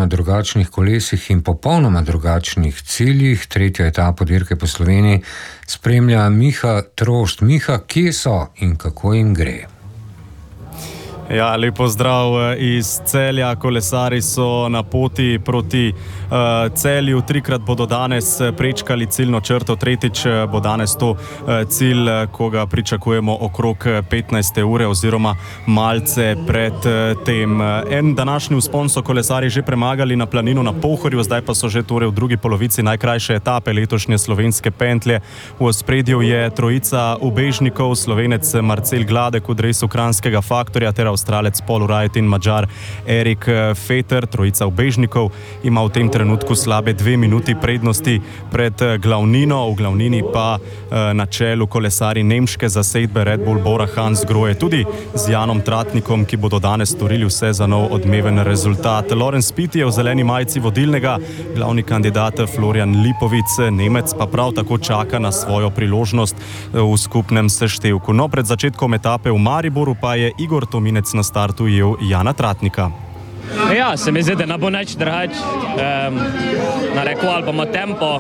popolnoma drugačnih kolesih in popolnoma drugačnih ciljih. Tretjo etapo dirke po Sloveniji spremlja Miha Trošt. Miha, kje so in kako jim gre? Ja, lepo zdrav iz Celja. Kolesari so na poti proti Celju. Trikrat bodo danes prečkali ciljno črto, tretjič bo danes to cilj, ko ga pričakujemo okrog 15. ure oziroma malce pred tem. En današnji vzpon so kolesari že premagali na planinu na Pohorju, zdaj pa so že torej v drugi polovici najkrajše etape letošnje slovenske pentlje. V ospredju je trojica ubežnikov, Slovenec Marcel Gladek v dresu Kranjskega Faktorja ter Avstralec Paul Wright in Madžar Erik Feter. Trojica ubežnikov ima v tem trenutku slabe 2 minuti prednosti pred glavnino. V glavnini pa na čelu kolesari nemške zasedbe Red Bull Bora Hansgrohe, tudi z Janom Tratnikom, ki bodo danes storili vse za nov odmeven rezultat. Lorenz Pitti je v zeleni majici vodilnega, glavni kandidat Florian Lipovic, Nemec, pa prav tako čaka na svojo priložnost v skupnem seštevku. No, pred začetkom etape v Mariboru pa je Igor Tominec na startu ujel Jana Tratnika. Ja, se mi zdi, da ne bo nič drugače. Narekovali bomo tempo.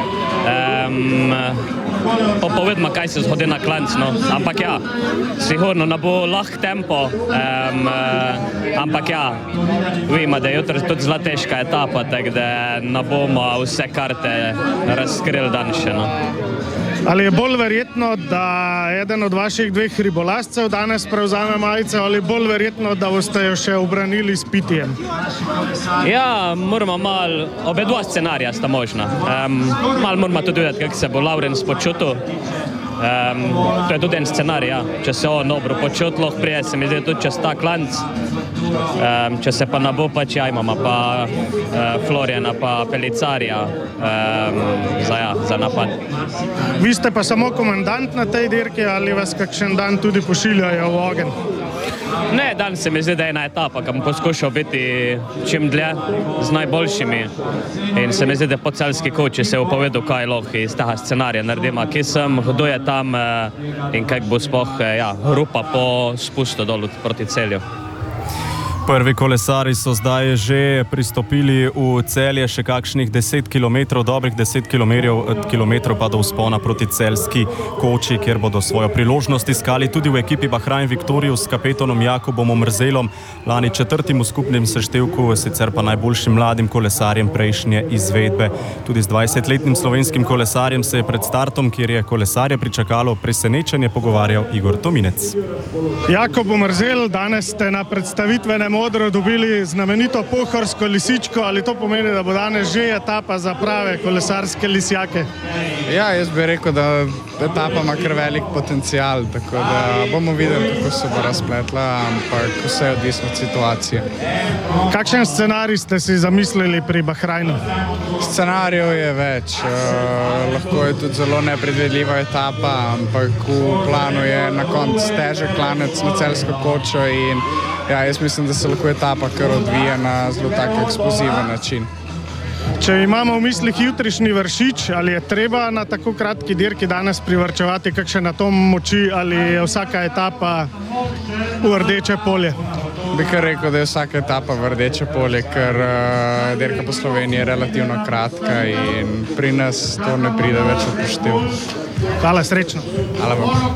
Pa povedmo, kaj se zgodi na klancu, no. Ampak ja, sigurno ne bo lahk tempo, ampak ja, vemo, da je jutri tudi zelo težka etapa, tako da ne bomo vse karte razkrili danes še, no. Ali je bolj verjetno, da eden od vaših dveh hribolazcev danes prevzame majice, ali je bolj verjetno, da boste jo še ubranili s Pittijem? Ja, moramo malo, obe dva scenarija sta možna. Malo moramo tudi videti, kako se bo Lorenz počutil. To je tudi en scenarij, ja. Če se on dobro počuti, lahko prije se mi zdi tudi čez ta klanc. Če se pa ne bo, pač ja, imamo pa Floriana pa Pelicarija za napad. Vi ste pa samo komandant na tej dirki, ali vas kakšen dan tudi pošiljajo v ogenj? Ne, dan se mi zdi, da je ena etapa, ki bom poskušal biti čim dlje z najboljšimi. In se mi zdi, da po celski koči se je upovedal, kaj lahko iz tega scenarija naredimo, kje sem, kdo je tam in kaj bo sploh grupa po spustu dol proti Celju. Prvi kolesari so zdaj že pristopili v Celje, še kakšnih 10 kilometrov, dobrih 10 kilometrov pa do vzpona proti Celjski koči, kjer bodo svojo priložnost iskali tudi v ekipi Bahrain Victorious s kapetanom Jakobom Omerzelom, lani 4. v skupnem seštevku, sicer pa najboljšim mladim kolesarjem prejšnje izvedbe. Tudi z 20-letnim slovenskim kolesarjem se je pred startom, kjer je kolesarje pričakalo presenečenje, pogovarjal Igor Tominec. Jakob Omerzel, danes ste na predstavitvenem odru dobili znamenito pohorsko lisičko, ali to pomeni, da bo danes že etapa za prave kolesarske lisjake? Ja, jaz bi rekel, da etapa ima kar velik potencial, tako da bomo videli, kako se bo razpletla, ampak vse je odvisno od situacije. Kakšen scenarij ste si zamislili pri Bahrainu? Scenarijev je več, lahko je tudi zelo nepredvidljiva etapa, ampak v planu je na koncu težek klanec na Celjsko kočo in ja, jaz mislim, da se lahko etapa kar odvija na zelo tak eksploziven način. Če imamo v mislih jutrišnji Vršič, ali je treba na tako kratki dirki danes privarčevati kakšen atom moči, ali je vsaka etapa v rdeče polje? Bi kar rekel, da je vsaka etapa v rdeče polje, ker dirka po Sloveniji je relativno kratka in pri nas to ne pride več v poštev. Hvala, srečno. Hvala vam.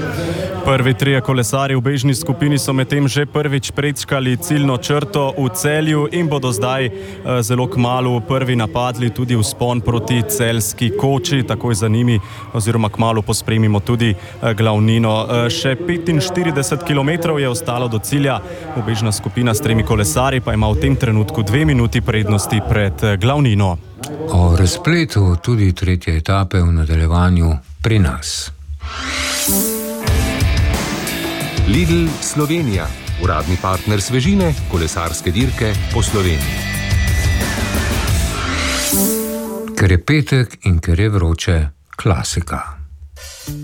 Prvi trije kolesari v bežni skupini so medtem že prvič prečkali ciljno črto v Celju in bodo zdaj zelo kmalu prvi napadli tudi vzpon proti Celjski koči. Takoj za njimi oziroma kmalu pospremimo tudi glavnino. Še 45 kilometrov je ostalo do cilja. Bežna skupina s 3 kolesarji pa ima v tem trenutku 2 minuti prednosti pred glavnino. O razpletu tudi tretje etape v nadaljevanju pri nas. Lidl Slovenija, uradni partner svežine, kolesarske dirke po Sloveniji. Ker je petek in ker je vroče, klasika.